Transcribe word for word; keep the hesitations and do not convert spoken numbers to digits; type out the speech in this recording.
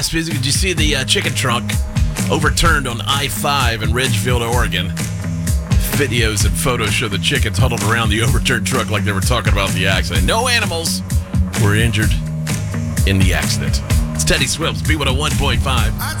Did you see the uh, chicken trunk overturned on I five in Ridgefield, Oregon? Videos and photos show the chickens huddled around the overturned truck like they were talking about the accident. No animals were injured in the accident. It's Teddy Swims, B one oh one point five.